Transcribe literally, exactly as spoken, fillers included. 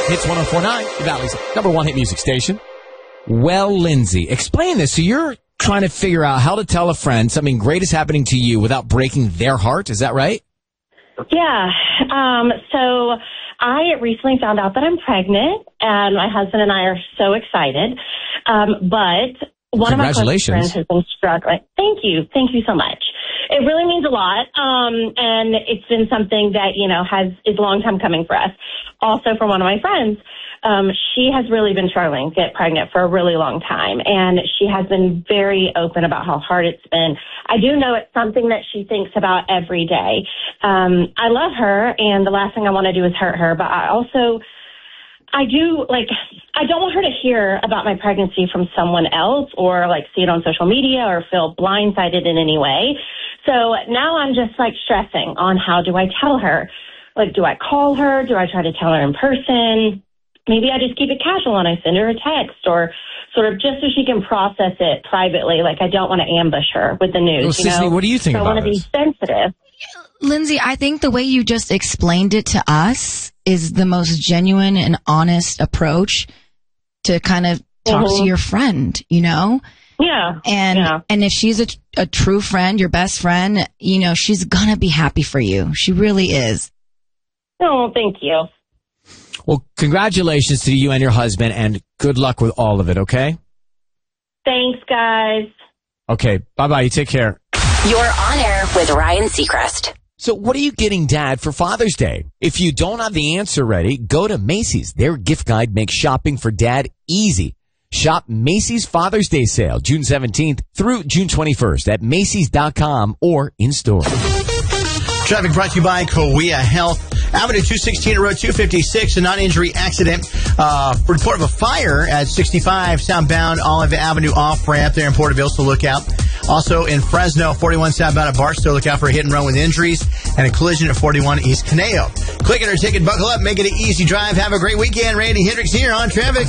Hits one oh four point nine, the Valley's number one hit music station. Well, Lindsay, explain this. So you're trying to figure out how to tell a friend something great is happening to you without breaking their heart. Is that right? Yeah. Um, so I recently found out that I'm pregnant, and my husband and I are so excited. Um, but one of my closest friends has been struggling. Thank you. Thank you so much. It really means a lot, um, and it's been something that, you know, has is a long time coming for us. Also, for one of my friends, um, she has really been struggling to get pregnant for a really long time, and she has been very open about how hard it's been. I do know it's something that she thinks about every day. Um, I love her, and the last thing I want to do is hurt her, but I also... I do, like, I don't want her to hear about my pregnancy from someone else or, like, see it on social media or feel blindsided in any way. So now I'm just, like, stressing on how do I tell her. Like, do I call her? Do I try to tell her in person? Maybe I just keep it casual and I send her a text or sort of just so she can process it privately. Like, I don't want to ambush her with the news, well, you Sisney, know? what do you think so about I want to be this? sensitive. Lindsay, I think the way you just explained it to us is the most genuine and honest approach to kind of talk Mm-hmm. to your friend, you know? Yeah. And yeah. and if she's a, a true friend, your best friend, you know, she's gonna be happy for you. She really is. Oh, thank you. Well, congratulations to you and your husband, and good luck with all of it, okay? Thanks, guys. Okay, bye-bye. You take care. You're on air with Ryan Seacrest. So what are you getting, Dad, for Father's Day? If you don't have the answer ready, go to Macy's. Their gift guide makes shopping for Dad easy. Shop Macy's Father's Day sale, June seventeenth through June twenty-first at Macy's dot com or in-store. Traffic brought to you by Kowea Health. Avenue two sixteen at Road two fifty-six, a non-injury accident. Uh, report of a fire at sixty-five southbound Olive Avenue off-ramp there in Porterville, so look out. Also in Fresno, forty-one southbound at Barstow, look out for a hit and run with injuries and a collision at forty-one East Caneo. Click it or ticket, buckle up, make it an easy drive. Have a great weekend. Randy Hendricks here on Traffic.